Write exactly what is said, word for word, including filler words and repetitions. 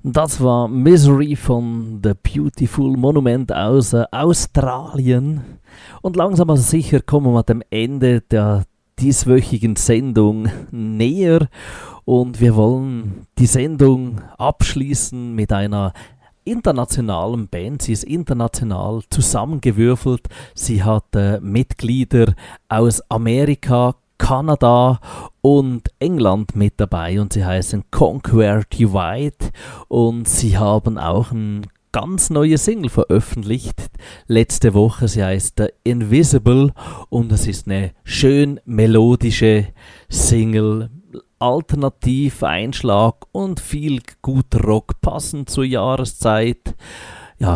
Das war Misery von The Beautiful Monument aus äh, Australien. Und langsam aber sicher kommen wir dem Ende der dieswöchigen Sendung näher. Und wir wollen die Sendung abschließen mit einer internationalen Band. Sie ist international zusammengewürfelt. Sie hat äh, Mitglieder aus Amerika, Kanada und England mit dabei und sie heißen Conquer Divide und sie haben auch ein ganz neue Single veröffentlicht letzte Woche. Sie heißt The Invisible und es ist eine schön melodische Single, alternativ Einschlag und viel guter Rock passend zur Jahreszeit.